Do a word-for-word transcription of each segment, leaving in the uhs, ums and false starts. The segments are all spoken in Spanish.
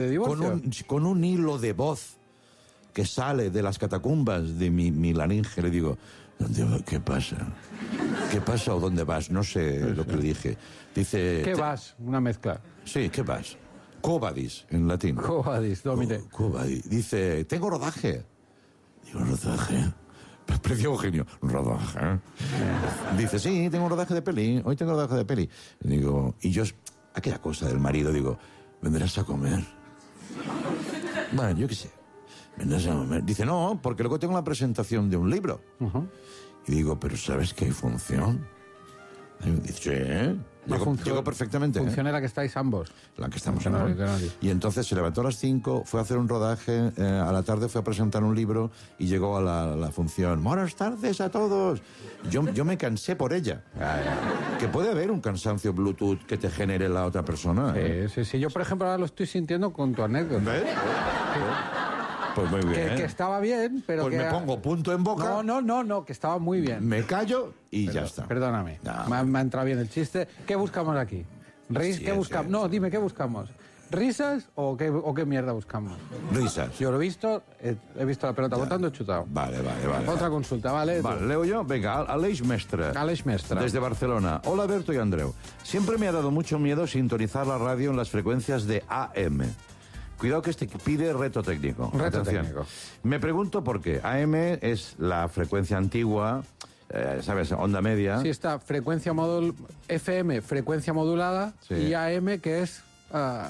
Con un, con un hilo de voz que sale de las catacumbas de mi, mi laringe, le digo, ¿qué pasa? ¿Qué pasa o dónde vas? No sé sí, lo que sí. le dije. Dice... ¿Qué vas? Una mezcla. Sí, ¿qué vas? Covadis, en latín. Covadis, no, mire. Covadis. Dice, tengo rodaje. Digo, ¿rodaje? Precio Eugenio, rodaje. Dice, sí, tengo un rodaje de peli. Hoy tengo rodaje de peli. Y digo, y yo, aquella cosa del marido, digo, ¿vendrás a comer? Bueno, yo qué sé. ¿Vendrás a comer? Dice, no, porque luego tengo la presentación de un libro. Uh-huh. Y digo, ¿pero sabes que hay función? Y dice, sí. Llegó, llegó perfectamente. ¿Función ¿eh? era que estáis ambos? La que estamos en hoy. Y entonces se levantó a las cinco, fue a hacer un rodaje, eh, a la tarde fue a presentar un libro y llegó a la, la función. Buenas tardes a todos. Yo, yo me cansé por ella. Que puede haber un cansancio Bluetooth que te genere la otra persona. ¿eh? Sí, sí, sí. Yo, por ejemplo, ahora lo estoy sintiendo con tu anécdota. ¿Ves? Pues muy bien. Que, que estaba bien, pero pues que... me pongo punto en boca. No, no, no, no, que estaba muy bien. Me callo y Perdón, ya está. Perdóname. No. Me, ha, me ha entrado bien el chiste. ¿Qué buscamos aquí? ¿Ris sí, ¿Qué buscamos? Sí, no, dime, ¿qué buscamos? ¿Risas o qué, o qué mierda buscamos? Risas. Yo lo he visto, he, he visto la pelota botando, he chutado. Vale, vale, vale. Otra vale. consulta, ¿vale? Vale, leo yo. Venga, Aleix Mestre. Aleix Mestre. Desde Barcelona. Hola, Berto y Andreu. Siempre me ha dado mucho miedo sintonizar la radio en las frecuencias de A M. Cuidado que este pide reto técnico. Reto Atención. técnico. Me pregunto por qué. A M es la frecuencia antigua, eh, ¿sabes? Onda media. Sí, está frecuencia modul... F M, frecuencia modulada, sí. Y A M, que es... Uh...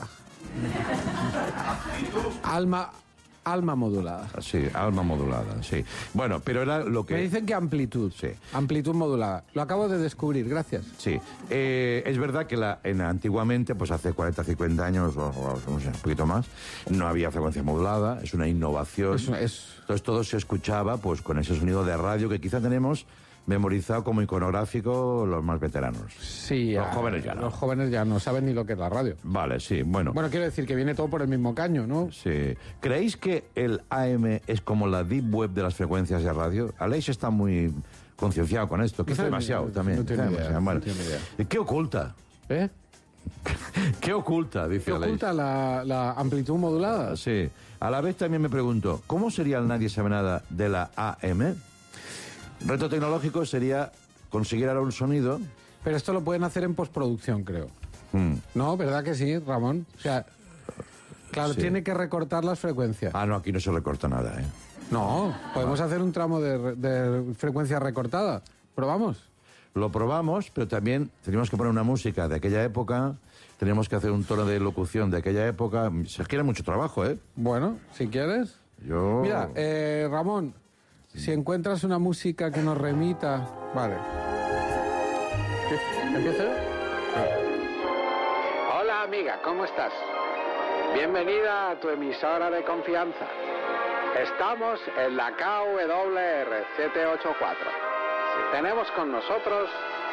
alma... Alma modulada. Sí, alma modulada, sí. Bueno, pero era lo que... Me dicen que amplitud. Sí. Amplitud modulada. Lo acabo de descubrir, gracias. Sí. Eh, es verdad que la, en, antiguamente, pues hace cuarenta, cincuenta años, o, o no sé, un poquito más, no había frecuencia modulada, es una innovación. Es, es... Entonces todo se escuchaba pues con ese sonido de radio que quizá tenemos memorizado como iconográfico los más veteranos. Sí. Los jóvenes ya no. Los jóvenes ya no saben ni lo que es la radio. Vale, sí, bueno. Bueno, quiero decir que viene todo por el mismo caño, ¿no? Sí. ¿Creéis que el A M es como la deep web de las frecuencias de radio? Aleix está muy concienciado con esto. Quizá no demasiado no, también. No tiene idea, demasiado. Bueno, no tiene idea. ¿Qué oculta? ¿Eh? ¿Qué oculta? Dice ¿Qué Aleix. oculta la, la amplitud modulada? Sí. A la vez también me pregunto, ¿cómo sería el Nadie Sabe Nada de la A M? Reto tecnológico sería conseguir ahora un sonido. Pero esto lo pueden hacer en postproducción, creo. Hmm. No, ¿verdad que sí, Ramón? O sea, claro, sí. Tiene que recortar las frecuencias. Ah, no, aquí no se recorta nada, ¿eh? No, podemos ah. hacer un tramo de, de frecuencia recortada. ¿Probamos? Lo probamos, pero también teníamos que poner una música de aquella época, teníamos que hacer un tono de locución de aquella época. Se requiere mucho trabajo, ¿eh? Bueno, si quieres. Yo... Mira, eh, Ramón, sí. Si encuentras una música que nos remita... Vale. ¿Empiezo? Hola, amiga, ¿cómo estás? Bienvenida a tu emisora de confianza. Estamos en la K W R siete ocho cuatro. Tenemos con nosotros...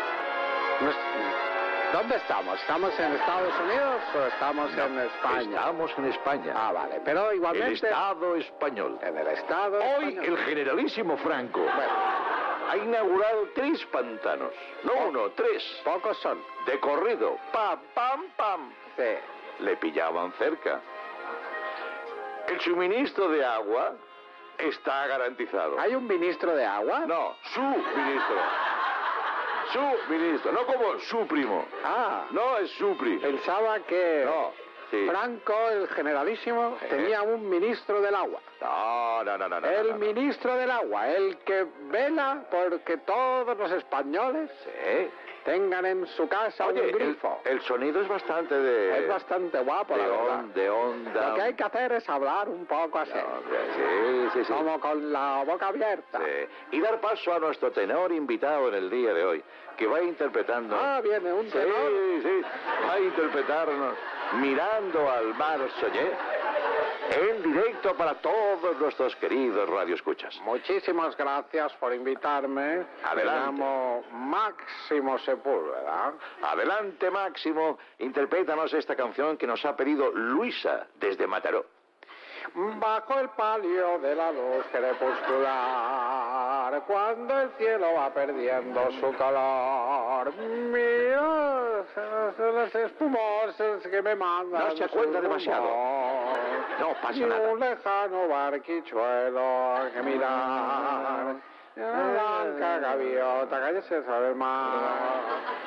¿Dónde estamos? ¿Estamos en Estados Unidos o estamos no, en España? Estamos en España. Ah, vale. Pero igualmente... El Estado español. En el Estado Hoy español. El generalísimo Franco bueno. ha inaugurado tres pantanos. No oh, uno, tres. Pocos son. De corrido. Pam, pam, pam. Sí. Le pillaban cerca. El suministro de agua está garantizado. ¿Hay un ministro de agua? No, su ministro. Su ministro, no como su primo. Ah. No es su primo. Pensaba que no, sí. Franco, el generalísimo, ¿Eh? tenía un ministro del agua. No, no, no, no. El no, no, ministro no. del agua, el que vela porque todos los españoles sí. tengan en su casa Oye, un grifo. El, el sonido es bastante de... Es bastante guapo, de la verdad. On, de onda. Lo que hay que hacer es hablar un poco así. No, sí, sí, sí. Como con la boca abierta. Sí. Y dar paso a nuestro tenor invitado en el día de hoy, que va interpretando... Ah, viene un tenor. Sí, sí. Va a interpretarnos Mirando al Mar Soñé, en directo para todos nuestros queridos radioescuchas. Muchísimas gracias por invitarme. Adelante. Me llamo Máximo Sepúlveda. Adelante, Máximo. Interprétanos esta canción que nos ha pedido Luisa desde Mataró. bajo el palio de la luz crepuscular, cuando el cielo va perdiendo su color. Mira las espumosas que me mandan. No se cuenta demasiado. No pasa y nada. un lejano barquichuelo que mirar. La blanca gaviota, cállese sobre el mar.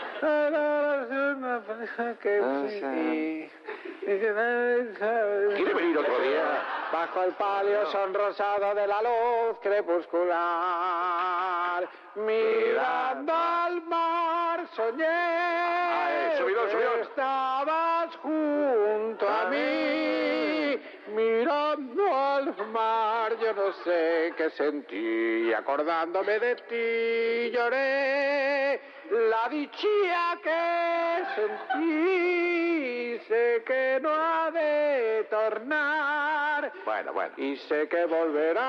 ¿Quiere venir otro día? Bajo el palio sonrosado de la luz crepuscular, mirando al mar, soñé eh, subidón, subidón. que estabas junto a mí. Mirando al mar, yo no sé qué sentí, acordándome de ti lloré. La dicha que sentí, sé que no ha de tornar. Bueno, bueno. Y sé que volverá.